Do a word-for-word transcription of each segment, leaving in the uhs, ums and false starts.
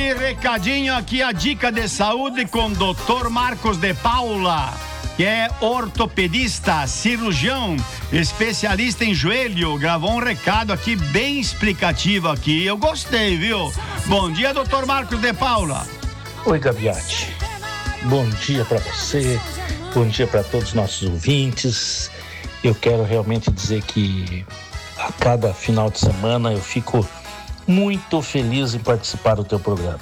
Gabiati, recadinho aqui, a dica de saúde com doutor Marcos de Paula, que é ortopedista, cirurgião, especialista em joelho. Gravou um recado aqui bem explicativo aqui, eu gostei, viu? Bom dia, doutor Marcos de Paula. Oi, Gabiati. Bom dia para você, bom dia para todos os nossos ouvintes. Eu quero realmente dizer que a cada final de semana eu fico muito feliz em participar do teu programa.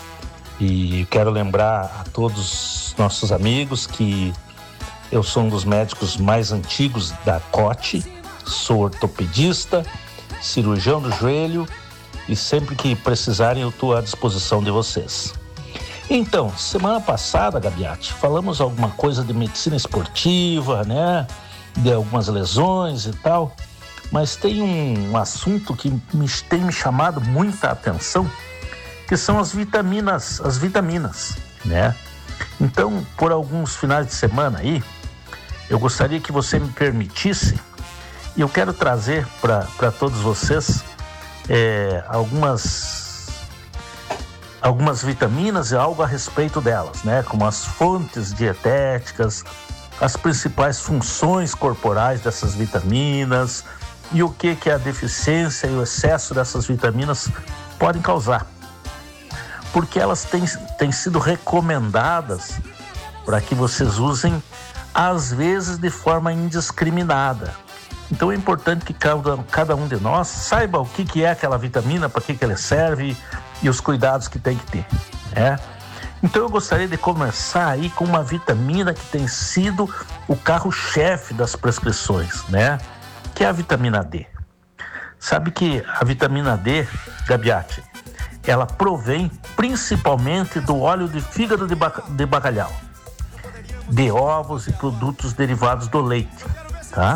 E quero lembrar a todos os nossos amigos que eu sou um dos médicos mais antigos da C O T, sou ortopedista, cirurgião do joelho e sempre que precisarem eu estou à disposição de vocês. Então, semana passada, Gabiati, falamos alguma coisa de medicina esportiva, né? De algumas lesões e tal. Mas tem um, um assunto que me, tem me chamado muita atenção, que são as vitaminas, as vitaminas, né? Então, por alguns finais de semana aí, eu gostaria que você me permitisse, e eu quero trazer para todos vocês é, algumas, algumas vitaminas e algo a respeito delas, né? Como as fontes dietéticas, as principais funções corporais dessas vitaminas, e o que, que a deficiência e o excesso dessas vitaminas podem causar. Porque elas têm, têm sido recomendadas para que vocês usem, às vezes, de forma indiscriminada. Então é importante que cada, cada um de nós saiba o que, que é aquela vitamina, para que, que ela serve e os cuidados que tem que ter, né? Então eu gostaria de começar aí com uma vitamina que tem sido o carro-chefe das prescrições, né? Que é a vitamina D. Sabe que a vitamina D, Gabiati, ela provém principalmente do óleo de fígado de, bac- de bacalhau, de ovos e produtos derivados do leite, tá?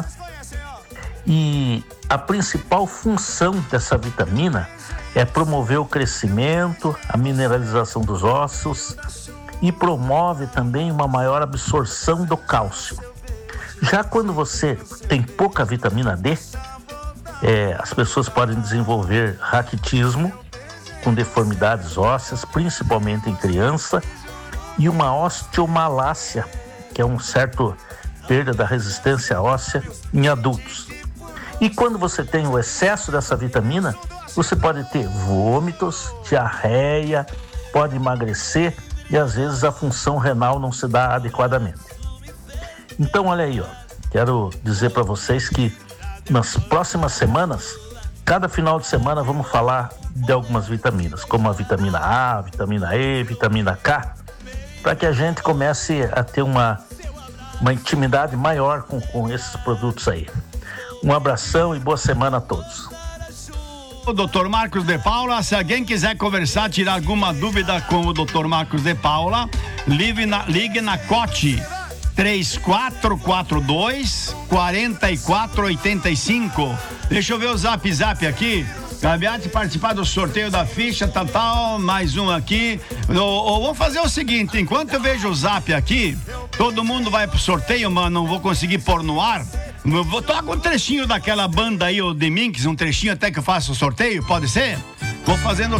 E a principal função dessa vitamina é promover o crescimento, a mineralização dos ossos e promove também uma maior absorção do cálcio. Já quando você tem pouca vitamina D, é, as pessoas podem desenvolver raquitismo, com deformidades ósseas, principalmente em criança, e uma osteomalácia, que é um certo perda da resistência óssea em adultos. E quando você tem o excesso dessa vitamina, você pode ter vômitos, diarreia, pode emagrecer e às vezes a função renal não se dá adequadamente. Então, olha aí, ó, quero dizer para vocês que nas próximas semanas, cada final de semana vamos falar de algumas vitaminas, como a vitamina A, vitamina E, vitamina K, para que a gente comece a ter uma, uma intimidade maior com, com esses produtos aí. Um abração e boa semana a todos. O doutor Marcos de Paula, se alguém quiser conversar, tirar alguma dúvida com o doutor Marcos de Paula, ligue na, ligue na C O T três quatro quatro dois, quatro quatro oito cinco. Deixa eu ver o zap zap aqui. Gabiati participar do sorteio da ficha, tal, tal, mais um aqui. Eu, eu vou fazer o seguinte, enquanto eu vejo o zap aqui, todo mundo vai pro sorteio, mas não vou conseguir pôr no ar. Eu vou tocar um trechinho daquela banda aí, o The Minks, um trechinho até que eu faça o sorteio, pode ser? Vou fazendo